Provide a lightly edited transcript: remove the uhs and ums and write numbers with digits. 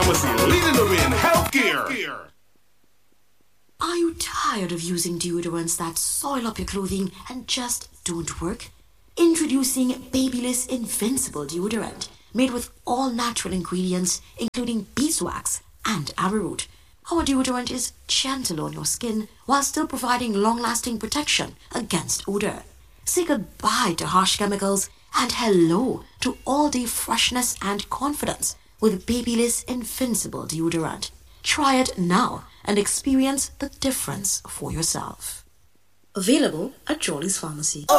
Pharmacy, leading the way in healthcare. Are you tired of using deodorants that soil up your clothing and just don't work? Introducing Babyliss Invincible Deodorant, made with all natural ingredients, including beeswax and arrowroot. Our deodorant is gentle on your skin while still providing long-lasting protection against odor. Say goodbye to harsh chemicals and hello to all-day freshness and confidence with Babyliss Invincible Deodorant. Try it now and experience the difference for yourself. Available at Jolly's Pharmacy.